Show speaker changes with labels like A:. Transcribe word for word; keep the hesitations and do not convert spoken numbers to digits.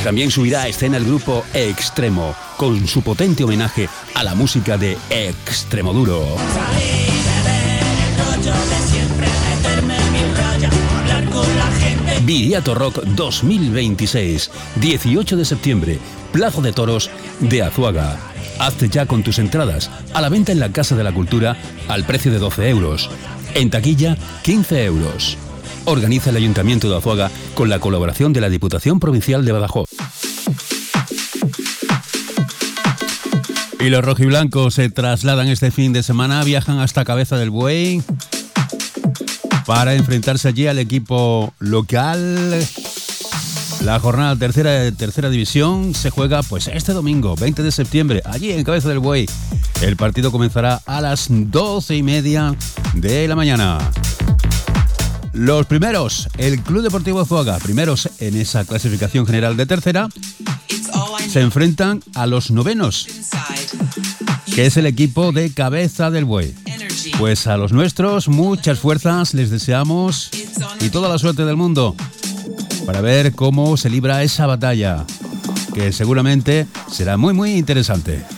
A: También subirá a escena el grupo Extremo, con su potente homenaje a la música de Extremoduro. Viriato Rock dos mil veintiséis, dieciocho de septiembre, Plaza de Toros de Azuaga. Hazte ya con tus entradas, a la venta en la Casa de la Cultura al precio de doce euros. En taquilla, quince euros. Organiza el Ayuntamiento de Azuaga con la colaboración de la Diputación Provincial de Badajoz. Y los rojiblancos se trasladan este fin de semana, viajan hasta Cabeza del Buey para enfrentarse allí al equipo local. La jornada tercera de tercera división se juega pues este domingo, veinte de septiembre, allí en Cabeza del Buey. El partido comenzará a las doce y media de la mañana. Los primeros, el Club Deportivo Azuaga, primeros en esa clasificación general de tercera, se enfrentan a los novenos, que es el equipo de Cabeza del Buey. Pues a los nuestros, muchas fuerzas les deseamos y toda la suerte del mundo para ver cómo se libra esa batalla, que seguramente será muy muy interesante.